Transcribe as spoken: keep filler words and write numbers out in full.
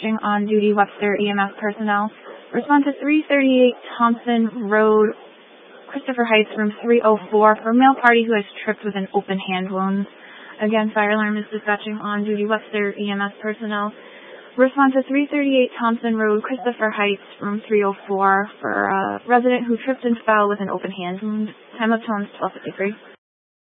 dispatching on-duty Webster E M S personnel. Respond to three thirty-eight Thompson Road, Christopher Heights, room three oh four, for a male party who has tripped with an open hand wound. Again, fire alarm is dispatching on-duty Webster E M S personnel. Respond to three thirty-eight Thompson Road, Christopher Heights, room three oh four, for a resident who tripped and fell with an open hand wound. Time of tone twelve fifty-three.